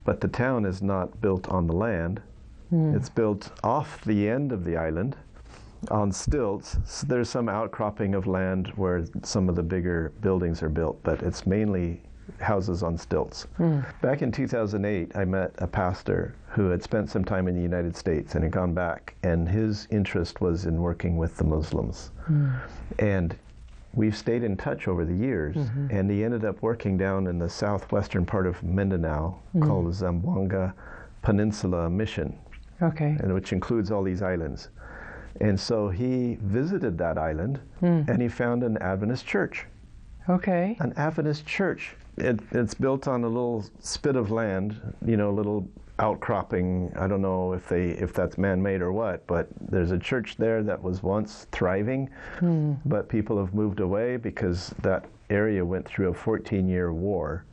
But the town is not built on the land. It's built off the end of the island on stilts. So there's some outcropping of land where some of the bigger buildings are built, but it's mainly houses on stilts. Back in 2008, I met a pastor who had spent some time in the United States and had gone back, and his interest was in working with the Muslims. And we've stayed in touch over the years, and he ended up working down in the southwestern part of Mindanao called the Zamboanga Peninsula Mission, and which includes all these islands. And so he visited that island, and he found an Adventist church. An Adventist church. It's built on a little spit of land, you know, a little outcropping. I don't know if that's man-made or what, but there's a church there that was once thriving, but people have moved away because that area went through a 14-year war.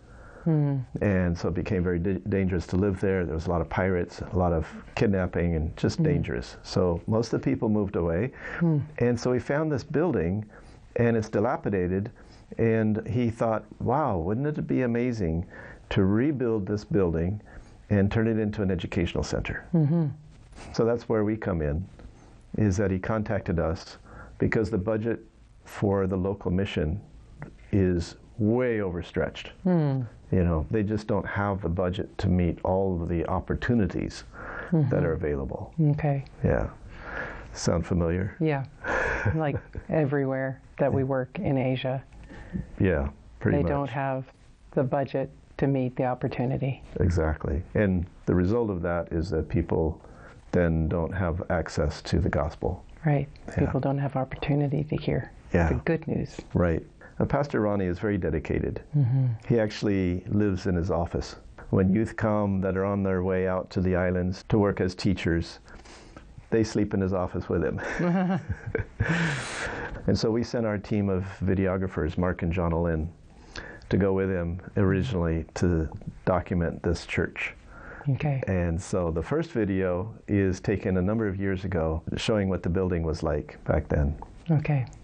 And so it became very dangerous to live there. There was a lot of pirates, a lot of kidnapping, and just dangerous. So most of the people moved away. And so he found this building, and it's dilapidated. And he thought, wow, wouldn't it be amazing to rebuild this building and turn it into an educational center? So that's where we come in, is that he contacted us because the budget for the local mission is way overstretched. You know, they just don't have the budget to meet all of the opportunities that are available. Yeah. Sound familiar? Yeah. Like everywhere that we work in Asia. Yeah, pretty much. They don't have the budget to meet the opportunity. Exactly. And the result of that is that people then don't have access to the gospel. Right. People don't have opportunity to hear the good news. Right. Pastor Ronnie is very dedicated. He actually lives in his office. When youth come that are on their way out to the islands to work as teachers, they sleep in his office with him. And so we sent our team of videographers, Mark and John Olin, to go with him originally to document this church. And so the first video is taken a number of years ago, showing what the building was like back then.